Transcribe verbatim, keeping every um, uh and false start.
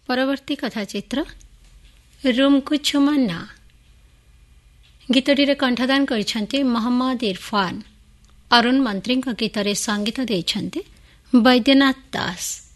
ପରବର୍ତ୍ତୀ କଥାଚିତ୍ର ରୁମ୍କୁ ଛୁମନ୍ନା। ଗୀତଟିରେ କଣ୍ଠଦାନ କରିଛନ୍ତି ମହମ୍ମଦ ଇରଫାନ। ଅରୁଣ ମନ୍ତ୍ରୀଙ୍କ ଗୀତରେ ସଙ୍ଗୀତ ଦେଇଛନ୍ତି ବୈଦ୍ୟନାଥ ଦାସ।